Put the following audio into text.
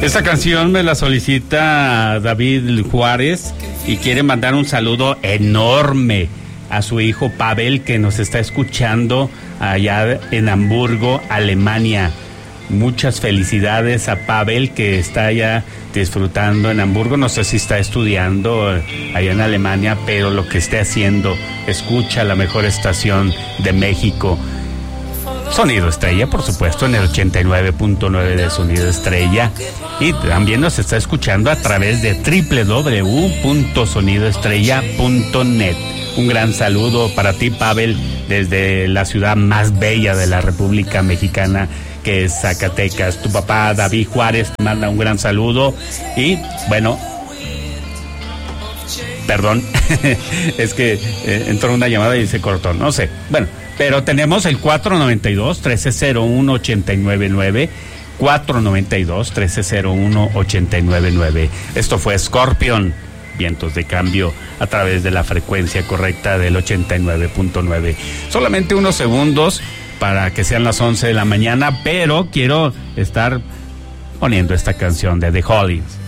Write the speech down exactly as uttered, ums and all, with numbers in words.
Esta canción me la solicita David Juárez y quiere mandar un saludo enorme a su hijo Pavel, que nos está escuchando allá en Hamburgo, Alemania. Muchas felicidades a Pavel, que está allá disfrutando en Hamburgo. No sé si está estudiando allá en Alemania, pero lo que esté haciendo, escucha la mejor estación de México. Sonido Estrella, por supuesto, en el ochenta y nueve punto nueve de Sonido Estrella. Y también nos está escuchando a través de doble u doble u doble u punto sonido estrella punto net. Un gran saludo para ti, Pavel, desde la ciudad más bella de la República Mexicana, que es Zacatecas. Tu papá, David Juárez, te manda un gran saludo. Y, bueno, perdón, es que eh, entró una llamada y se cortó, no sé. Bueno, pero tenemos el cuatro noventa y dos, trece cero uno, ochenta y nueve nueve, cuatro noventa y dos, trece cero uno, ochenta y nueve nueve. Esto fue Scorpion, Vientos de Cambio, a través de la frecuencia correcta del ochenta y nueve punto nueve. Solamente unos segundos para que sean las once de la mañana, pero quiero estar poniendo esta canción de The Hollies.